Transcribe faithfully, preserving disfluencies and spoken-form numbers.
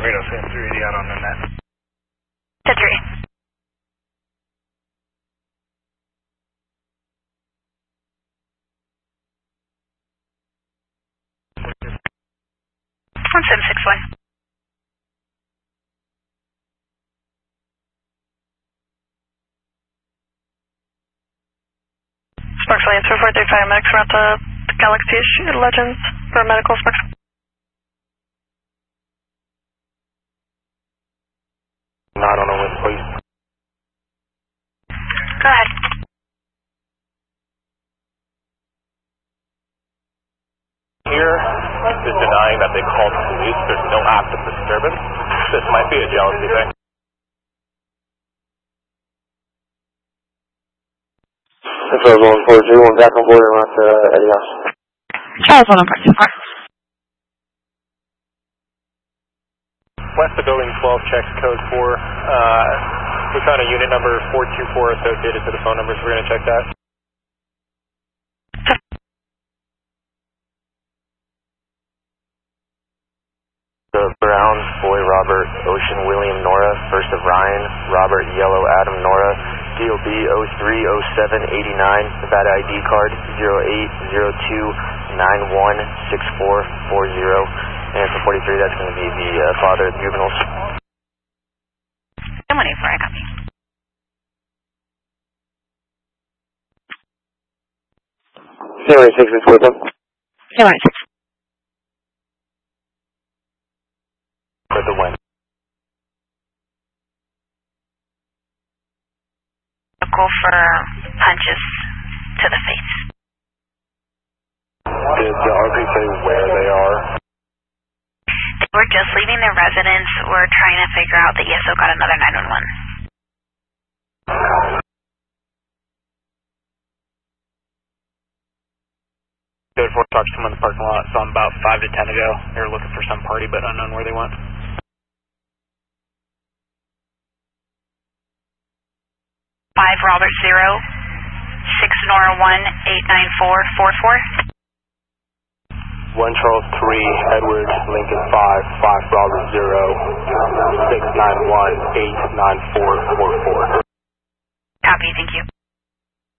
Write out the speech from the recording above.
Radar Sam three eighty out on the net. ten three. one seven six one. Sparks Williams for four three five medics around to Galaxy-ish Legends for medical Sparks. Not on a list, please. Go ahead. Here is denying that they called police. There's no active disturbance. This might be a jealousy thing. Control one four two one back on board and out to Eddie House. Charles one four two four. West of building twelve, checks code four. Uh, we found a unit number four two four associated to the phone number, so we're going to check that. The Brown, Boy Robert, Ocean William Nora, First of Ryan, Robert Yellow Adam Nora, D O B oh three oh seven eighty-nine, Nevada I D card zero eight zero two nine one six four four zero, and for forty-three that's going to be the uh, father of the juveniles. one eight four, I copy. zero eight six is with them. zero eight six. For the win. Go for punches to the face. Did the R P say where they are? They were just leaving their residence. We're trying to figure out that E S O got another nine one one. Code four talked to someone in the parking lot, saw them about five to ten ago. They were looking for some party, but unknown where they went. five Robert zero, six Nora one, eight nine four four four. one Charles three, Edward Lincoln five, five Robert zero, six nine one, eight nine four four four. Copy, thank you.